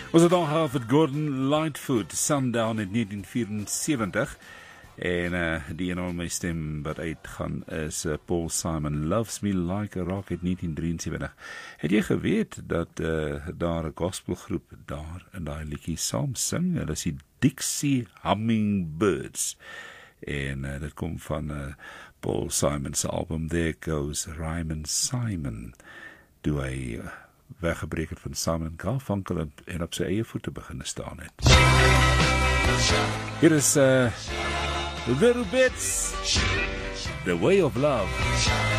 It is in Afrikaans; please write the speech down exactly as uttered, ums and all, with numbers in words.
Was het dan Harvard Gordon Lightfoot, Sundown in negentien vierenseventig. En uh, die enorme stem wat uitgaan is uh, Paul Simon, Loves Me Like a Rock in negentien drieënseventig. Het jy geweet dat uh, daar 'n gospelgroep daar in daai liedjie saam sing? Hulle is die Dixie Hummingbirds. En uh, dit kom van uh, Paul Simon se album There Goes Rhymin' Simon. Toe hy uh, weggebreek het van Simon en Garfunkel en, en op sy eie voete begin staan het. Hier is uh, Little Bits, The Way of Love.